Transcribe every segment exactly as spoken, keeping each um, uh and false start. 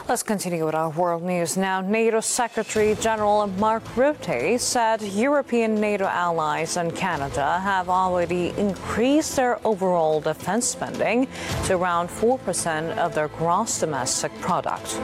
Let's continue with our world news now. NATO Secretary General Mark Rutte said European NATO allies and Canada have already increased their overall defense spending to around four percent of their gross domestic product.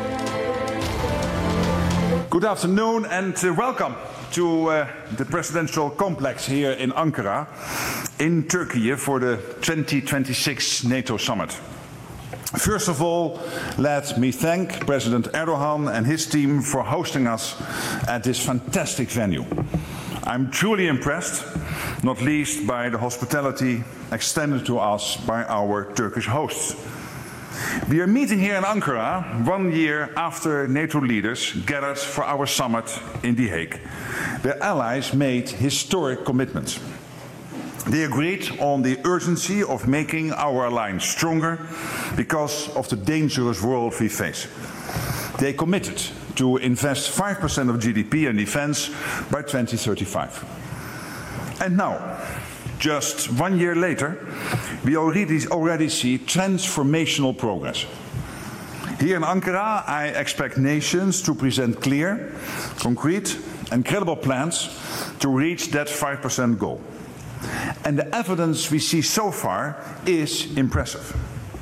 Good afternoon and uh, welcome to uh, the presidential complex here in Ankara, in Turkey, for the twenty twenty-six NATO summit. First of all, let me thank President Erdogan and his team for hosting us at this fantastic venue. I'm truly impressed, not least by the hospitality extended to us by our Turkish hosts. We are meeting here in Ankara one year after NATO leaders gathered for our summit in The Hague. Their allies made historic commitments. They agreed on the urgency of making our alliance stronger because of the dangerous world we face. They committed to invest five percent of G D P in defense by twenty thirty-five. And now, just one year later, we already, already see transformational progress. Here in Ankara, I expect nations to present clear, concrete and credible plans to reach that five percent goal. And the evidence we see so far is impressive.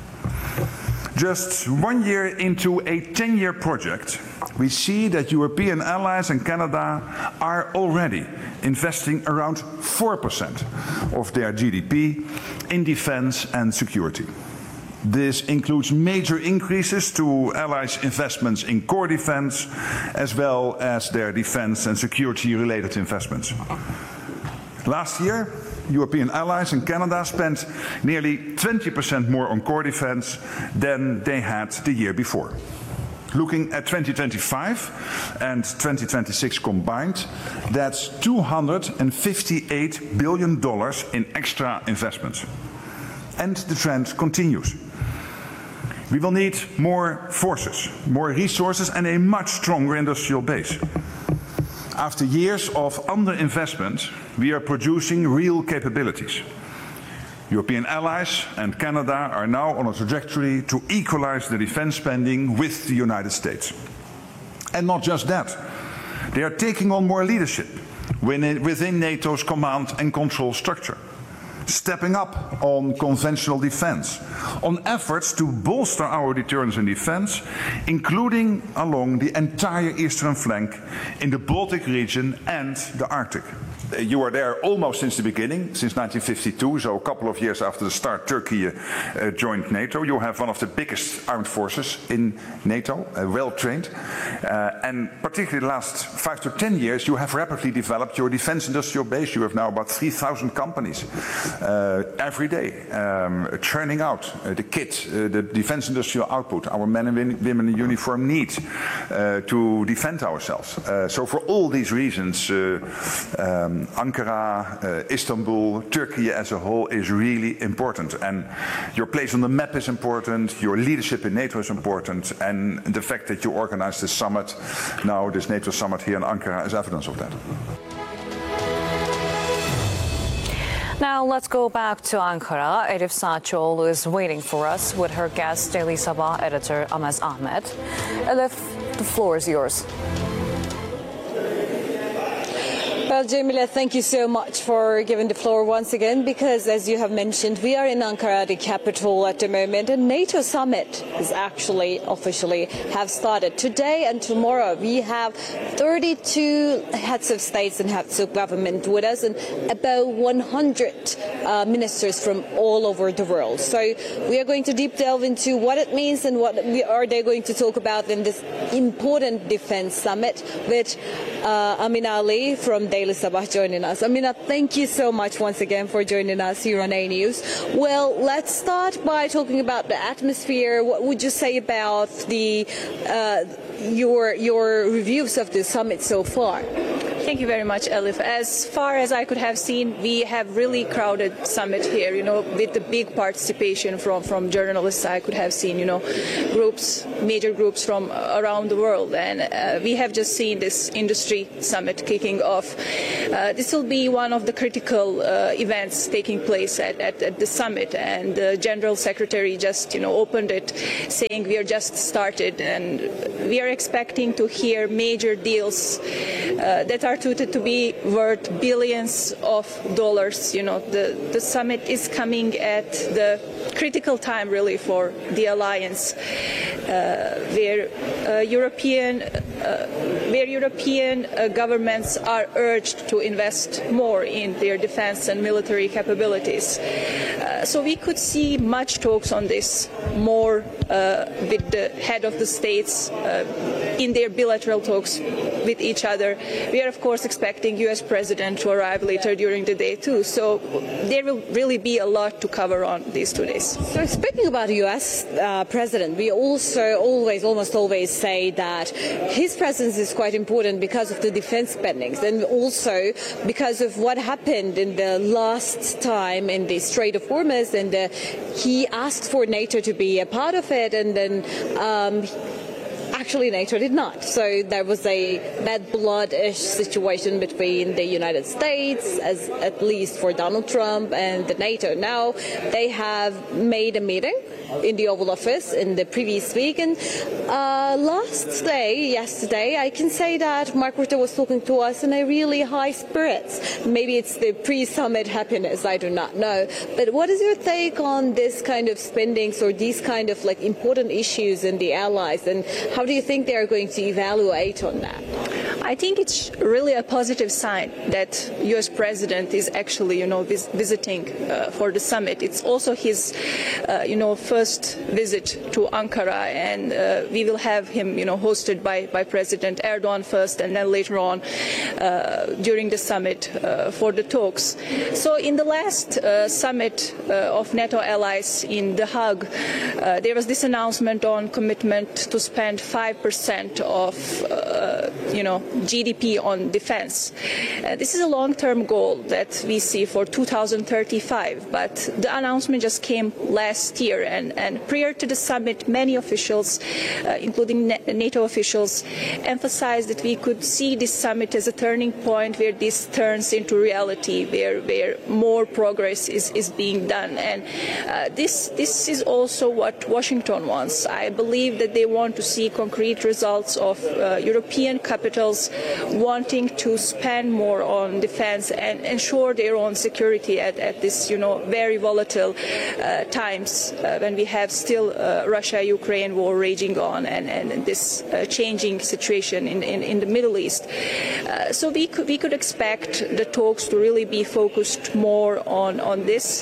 Just one year into a ten-year project, we see that European allies and Canada are already investing around four percent of their G D P in defense and security. This includes major increases to allies' investments in core defense, as well as their defense and security-related investments. Last year, European allies and Canada spent nearly twenty percent more on core defense than they had the year before. Looking at twenty twenty-five and twenty twenty-six combined, that's two hundred fifty-eight billion dollars in extra investments. And the trend continues. We will need more forces, more resources and a much stronger industrial base. After years of underinvestment, we are producing real capabilities. European allies and Canada are now on a trajectory to equalize the defense spending with the United States. And not just that, they are taking on more leadership within NATO's command and control structure, stepping up on conventional defense, on efforts to bolster our deterrence and defense, including along the entire eastern flank in the Baltic region and the Arctic. You were there almost since the beginning, since nineteen fifty-two, so a couple of years after the start Turkey uh, joined NATO. You have one of the biggest armed forces in NATO, uh, well trained. Uh, and particularly the last five to ten years, you have rapidly developed your defense industrial base. You have now about three thousand companies uh, every day um, churning out uh, the kit, uh, the defense industrial output our men and women in uniform need uh, to defend ourselves. Uh, so for all these reasons, uh, um, Ankara, uh, Istanbul, Turkey as a whole is really important. And your place on the map is important, your leadership in NATO is important, and the fact that you organize this summit, now this NATO summit here in Ankara, is evidence of that. Now let's go back to Ankara. Elif Saatçoğlu is waiting for us with her guest, Daily Sabah editor Amaz Ahmed. Elif, the floor is yours. Well, Jamila, thank you so much for giving the floor once again, because as you have mentioned, we are in Ankara, the capital at the moment, and NATO summit is actually officially have started. Today and tomorrow we have thirty-two heads of states and heads of government with us, and about one hundred uh, ministers from all over the world. So we are going to deep delve into what it means and what we are they going to talk about in this important defense summit with uh, Amin Ali from Daily Sabah joining us. Amina, thank you so much once again for joining us here on A News. Well, let's start by talking about the atmosphere. What would you say about the uh, your your reviews of the summit so far? Thank you very much, Elif. As far as I could have seen, we have really crowded summit here, you know, with the big participation from, from journalists. I could have seen, you know, groups, major groups from around the world. And uh, we have just seen this industry summit kicking off. Uh, this will be one of the critical uh, events taking place at, at, at the summit. And the General Secretary just, you know, opened it saying we are just started. And we are expecting to hear major deals uh, that are touted to be worth billions of dollars. You know, the, the summit is coming at the critical time, really, for the alliance, uh, where uh, European, uh, where European uh, governments are urged to invest more in their defense and military capabilities. Uh, so we could see much talks on this, more uh, with the head of the states uh, in their bilateral talks with each other. We are, of course, expecting U S President to arrive later during the day too. So there will really be a lot to cover on these two days. So speaking about the U S uh, President, we also always, almost always say that his presence is quite important because of the defense spendings and also because of what happened in the last time in the Strait of Hormuz, and uh, he asked for NATO to be a part of it, and then um, actually NATO did not. So there was a bad blood-ish situation between the United States, as at least for Donald Trump, and the NATO. Now they have made a meeting in the Oval Office in the previous week, and uh, last day, yesterday, I can say that Mark Rutte was talking to us in a really high spirits. Maybe it's the pre-summit happiness, I do not know. But what is your take on this kind of spendings or these kind of like important issues in the allies, and how do you think they are going to evaluate on that? I think it's really a positive sign that U S President is actually, you know, vis visiting uh, for the summit. It's also his, uh, you know, first visit to Ankara, and uh, we will have him, you know, hosted by, by President Erdogan first, and then later on uh, during the summit uh, for the talks. So in the last uh, summit uh, of NATO allies in The Hague, uh, there was this announcement on commitment to spend five percent of, uh, you know, G D P on defense. Uh, this is a long-term goal that we see for two thousand thirty-five, but the announcement just came last year, and, and prior to the summit, many officials, uh, including NATO officials, emphasized that we could see this summit as a turning point where this turns into reality, where, where more progress is, is being done. And uh, this, this is also what Washington wants. I believe that they want to see concrete results of uh, European capitals wanting to spend more on defense and ensure their own security at, at this, you know, very volatile uh, times uh, when we have still uh, Russia-Ukraine war raging on, and, and this uh, changing situation in, in, in the Middle East. Uh, so we could, we could expect the talks to really be focused more on, on this,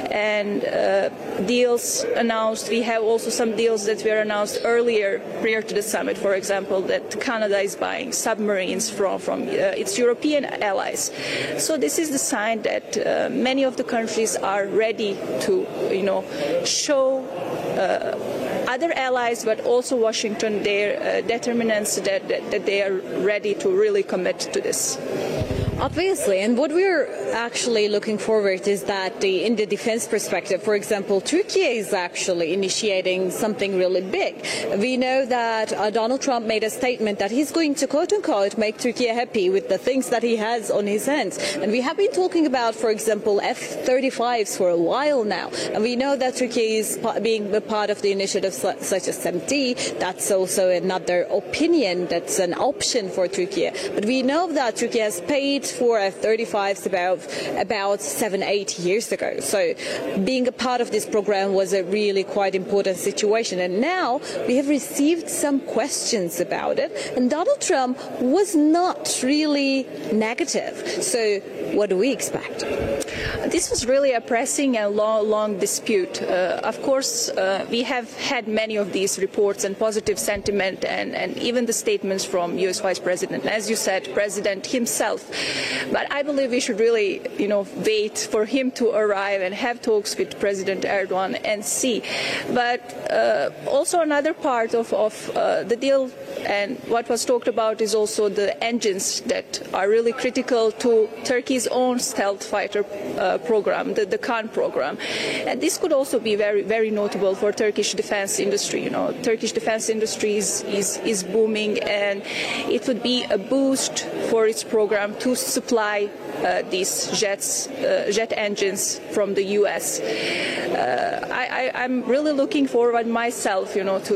and uh, deals announced. We have also some deals that were announced earlier prior to the summit, for example, that Canada is buying submarines from, from uh, its European allies. So this is the sign that uh, many of the countries are ready to, you know, show uh, other allies, but also Washington, their uh, determinants that, that, that they are ready to really commit to this. Obviously, and what we're actually looking forward is that the, in the defense perspective, for example, Turkey is actually initiating something really big. We know that uh, Donald Trump made a statement that he's going to, quote unquote, make Turkey happy with the things that he has on his hands. And we have been talking about, for example, F thirty-fives for a while now. And we know that Turkey is being a part of the initiative such as S E M T. That's also another opinion, that's an option for Turkey. But we know that Turkey has paid for F thirty-fives about about seven, eight years ago. So being a part of this program was a really quite important situation. And now we have received some questions about it. And Donald Trump was not really negative. So what do we expect? This was really a pressing and long, long dispute. Uh, of course, uh, we have had many of these reports and positive sentiment and, and even the statements from U S Vice President, as you said, President himself. But I believe we should really, you know, wait for him to arrive and have talks with President Erdogan and see. But uh, also another part of, of uh, the deal and what was talked about is also the engines that are really critical to Turkey's own stealth fighter uh, program, the, the Khan program. And this could also be very, very notable for Turkish defense industry. You know, Turkish defense industry is, is, is booming, and it would be a boost for its program to supply uh, these jets, uh, jet engines from the U S. Uh, I, I, I'm really looking forward myself, you know, to